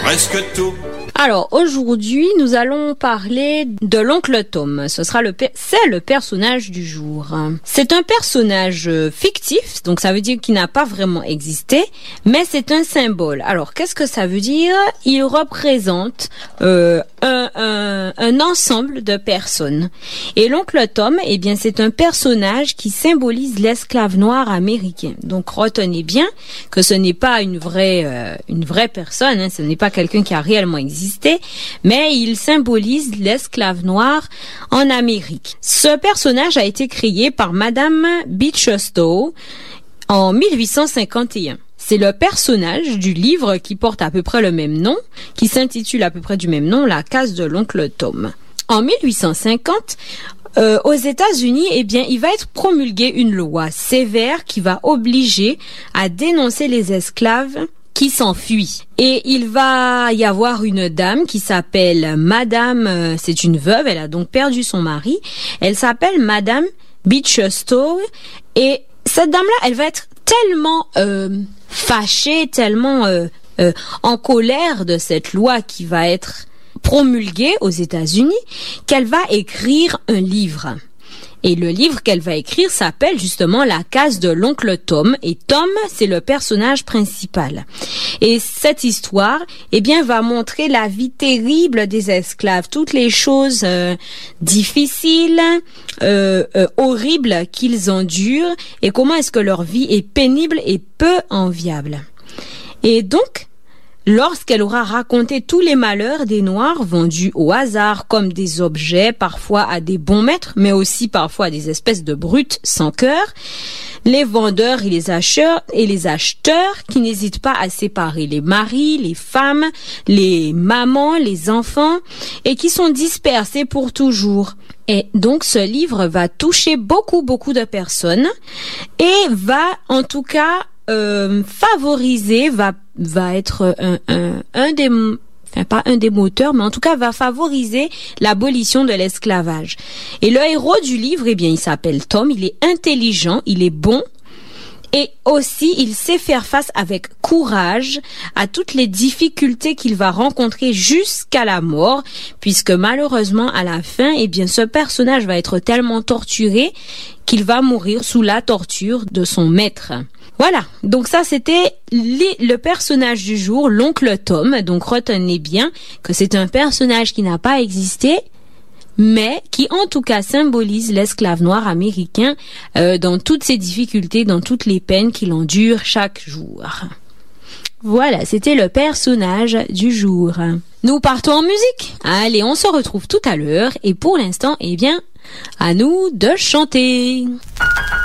presque tout. Alors aujourd'hui, nous allons parler de l'oncle Tom. C'est le personnage du jour. C'est un personnage fictif, donc ça veut dire qu'il n'a pas vraiment existé, mais c'est un symbole. Alors qu'est-ce que ça veut dire? Il représente un ensemble de personnes. Et l'oncle Tom, eh bien, c'est un personnage qui symbolise l'esclave noir américain. Donc retenez bien que ce n'est pas une vraie personne, hein, ce n'est pas quelqu'un qui a réellement existé, mais il symbolise l'esclave noir en Amérique. Ce personnage a été créé par Madame Beecher-Stowe en 1851. C'est le personnage du livre qui porte à peu près le même nom, qui s'intitule à peu près du même nom, La case de l'oncle Tom. En 1850, aux États-Unis, eh bien, il va être promulgué une loi sévère qui va obliger à dénoncer les esclaves qui s'enfuient. Et il va y avoir une dame qui s'appelle Madame, c'est une veuve, elle a donc perdu son mari. Elle s'appelle Madame Beecher-Stowe et cette dame-là, elle va être tellement fâchée, tellement en colère de cette loi qui va être promulguée aux États-Unis qu'elle va écrire un livre. Et le livre qu'elle va écrire s'appelle justement La case de l'oncle Tom. Et Tom, c'est le personnage principal. Et cette histoire, eh bien, va montrer la vie terrible des esclaves, toutes les choses difficiles, horribles qu'ils endurent, et comment est-ce que leur vie est pénible et peu enviable. Et donc, lorsqu'elle aura raconté tous les malheurs des Noirs vendus au hasard comme des objets, parfois à des bons maîtres, mais aussi parfois à des espèces de brutes sans cœur, les vendeurs et les acheteurs qui n'hésitent pas à séparer les maris, les femmes, les mamans, les enfants et qui sont dispersés pour toujours. Et donc ce livre va toucher beaucoup de personnes et va en tout cas favoriser, va être pas un des moteurs, mais en tout cas va favoriser l'abolition de l'esclavage. Et le héros du livre, eh bien, il s'appelle Tom, il est intelligent, il est bon, et aussi il sait faire face avec courage à toutes les difficultés qu'il va rencontrer jusqu'à la mort, puisque malheureusement à la fin, eh bien, ce personnage va être tellement torturé qu'il va mourir sous la torture de son maître. Voilà, donc ça c'était le personnage du jour, l'oncle Tom. Donc retenez bien que c'est un personnage qui n'a pas existé, mais qui en tout cas symbolise l'esclave noir américain dans toutes ses difficultés, dans toutes les peines qu'il endure chaque jour. Voilà, c'était le personnage du jour. Nous partons en musique. Allez, on se retrouve tout à l'heure et pour l'instant, eh bien, à nous de chanter.